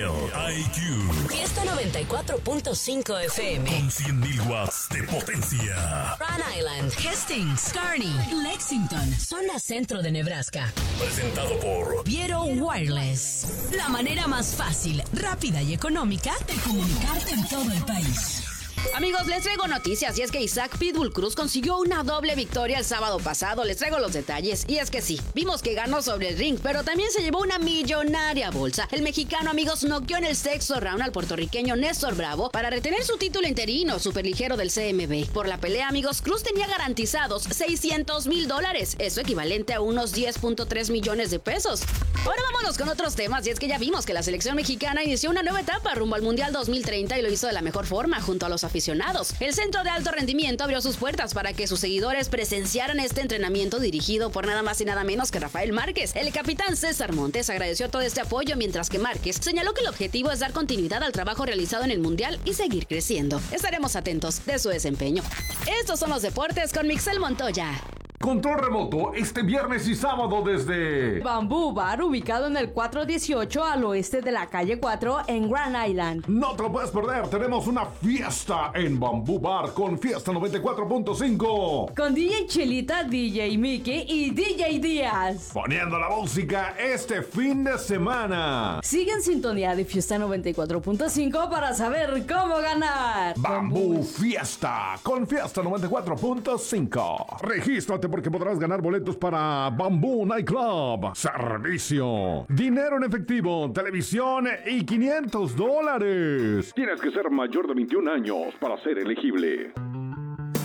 IQ. Fiesta 94.5 FM. Con 100.000 watts de potencia. Rhode Island, Hastings, Kearney, Lexington, zona centro de Nebraska. Presentado por Viero Wireless. La manera más fácil, rápida y económica de comunicarte en todo el país. Amigos, les traigo noticias y es que Isaac Pitbull Cruz consiguió una doble victoria el sábado pasado. Les traigo los detalles y es que sí, vimos que ganó sobre el ring, pero también se llevó una millonaria bolsa. El mexicano, amigos, noqueó en el sexto round al puertorriqueño Néstor Bravo para retener su título interino superligero del CMB. Por la pelea, amigos, Cruz tenía garantizados $600,000, eso equivalente a unos 10.3 millones de pesos. Ahora vámonos con otros temas y es que ya vimos que la selección mexicana inició una nueva etapa rumbo al Mundial 2030 y lo hizo de la mejor forma junto a los aficionados. El Centro de Alto Rendimiento abrió sus puertas para que sus seguidores presenciaran este entrenamiento dirigido por nada más y nada menos que Rafael Márquez. El capitán César Montes agradeció todo este apoyo, mientras que Márquez señaló que el objetivo es dar continuidad al trabajo realizado en el Mundial y seguir creciendo. Estaremos atentos de su desempeño. Estos son los deportes con Mixel Montoya. Control remoto este viernes y sábado desde Bamboo Bar, ubicado en el 418 al oeste de la calle 4 en Grand Island. No te lo puedes perder, tenemos una fiesta en Bamboo Bar con Fiesta 94.5. Con DJ Chelita, DJ Mickey y DJ Díaz. Poniendo la música este fin de semana. Sigue en sintonía de Fiesta 94.5 para saber cómo ganar. Bamboo Fiesta con Fiesta 94.5. Regístrate porque podrás ganar boletos para Bamboo Nightclub, servicio, dinero en efectivo, televisión y $500. Tienes que ser mayor de 21 años para ser elegible.